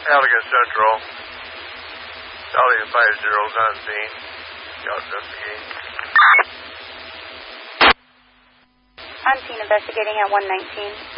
Allegan Central. Charlie 50 is on scene. Y'all investigating. On scene investigating at 119.